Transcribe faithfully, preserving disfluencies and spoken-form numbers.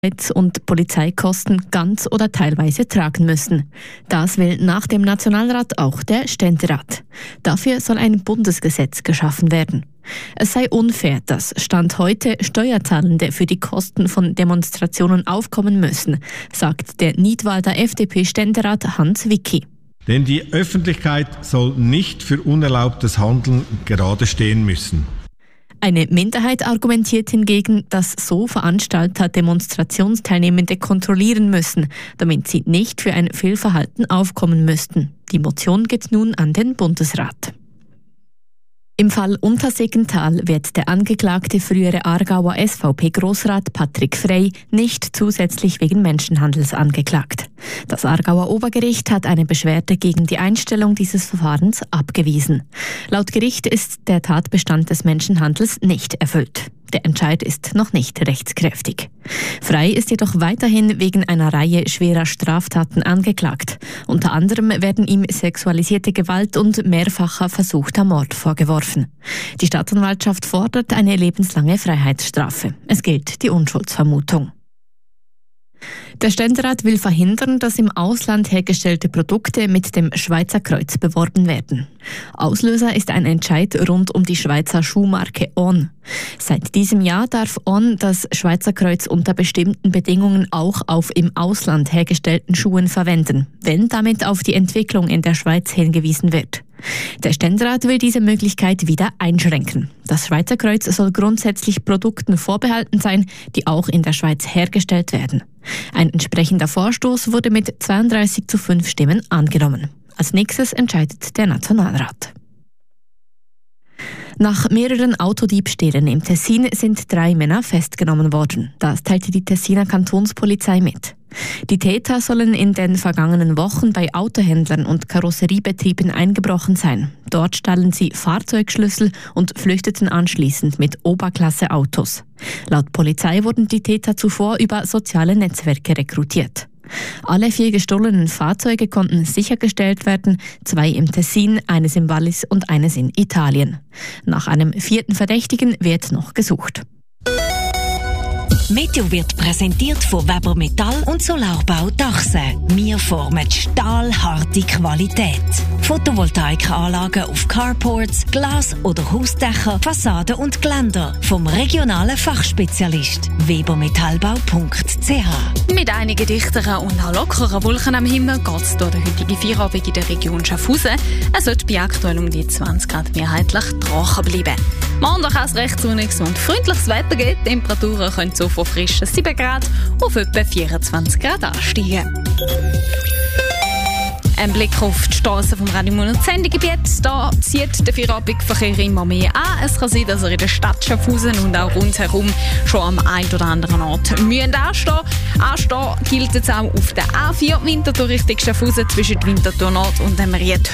und Polizeikosten ganz oder teilweise tragen müssen. Das will nach dem Nationalrat auch der Ständerat. Dafür soll ein Bundesgesetz geschaffen werden. Es sei unfair, dass Stand heute Steuerzahlende für die Kosten von Demonstrationen aufkommen müssen, sagt der Nidwalder F D P-Ständerat Hans Wicki. Denn die Öffentlichkeit soll nicht für unerlaubtes Handeln gerade stehen müssen. Eine Minderheit argumentiert hingegen, dass so Veranstalter Demonstrationsteilnehmende kontrollieren müssen, damit sie nicht für ein Fehlverhalten aufkommen müssten. Die Motion geht nun an den Bundesrat. Im Fall Untersiggenthal wird der angeklagte frühere Aargauer S V P-Grossrat Patrick Frey nicht zusätzlich wegen Menschenhandels angeklagt. Das Aargauer Obergericht hat eine Beschwerde gegen die Einstellung dieses Verfahrens abgewiesen. Laut Gericht ist der Tatbestand des Menschenhandels nicht erfüllt. Der Entscheid ist noch nicht rechtskräftig. Frey ist jedoch weiterhin wegen einer Reihe schwerer Straftaten angeklagt. Unter anderem werden ihm sexualisierte Gewalt und mehrfacher versuchter Mord vorgeworfen. Die Staatsanwaltschaft fordert eine lebenslange Freiheitsstrafe. Es gilt die Unschuldsvermutung. Der Ständerat will verhindern, dass im Ausland hergestellte Produkte mit dem Schweizer Kreuz beworben werden. Auslöser ist ein Entscheid rund um die Schweizer Schuhmarke On. Seit diesem Jahr darf On das Schweizer Kreuz unter bestimmten Bedingungen auch auf im Ausland hergestellten Schuhen verwenden, wenn damit auf die Entwicklung in der Schweiz hingewiesen wird. Der Ständerat will diese Möglichkeit wieder einschränken. Das Schweizer Kreuz soll grundsätzlich Produkten vorbehalten sein, die auch in der Schweiz hergestellt werden. Ein entsprechender Vorstoß wurde mit zweiunddreißig zu fünf Stimmen angenommen. Als nächstes entscheidet der Nationalrat. Nach mehreren Autodiebstählen im Tessin sind drei Männer festgenommen worden. Das teilte die Tessiner Kantonspolizei mit. Die Täter sollen in den vergangenen Wochen bei Autohändlern und Karosseriebetrieben eingebrochen sein. Dort stahlen sie Fahrzeugschlüssel und flüchteten anschließend mit Oberklasse-Autos. Laut Polizei wurden die Täter zuvor über soziale Netzwerke rekrutiert. Alle vier gestohlenen Fahrzeuge konnten sichergestellt werden, zwei im Tessin, eines im Wallis und eines in Italien. Nach einem vierten Verdächtigen wird noch gesucht. Meteo wird präsentiert von Weber Metall und Solarbau Dachse. Wir formen stahlharte Qualität. Photovoltaikanlagen auf Carports, Glas- oder Hausdächer, Fassaden und Geländer. Vom regionalen Fachspezialist webermetallbau punkt c h. Mit einigen dichteren und auch lockeren Wolken am Himmel geht es durch den heutigen Feierabend in der Region Schaffhausen. Es wird bei aktuell um die zwanzig Grad mehrheitlich trocken bleiben. Morgen kann es recht sonniges und freundliches Wetter geben. Die Temperaturen können so von frischen sieben Grad auf etwa vierundzwanzig Grad ansteigen. Ein Blick auf die Strassen vom Radiomonat Sendegebiet. Da zieht der Feierabendverkehr immer mehr an. Es kann sein, dass er in der Stadt Schaffhausen und auch rundherum schon am einen oder anderen Ort müssen anstehen. Anstehen gilt jetzt auch auf der A vier Winterthur Richtung Schaffhausen zwischen Winterthur Nord und dem Ried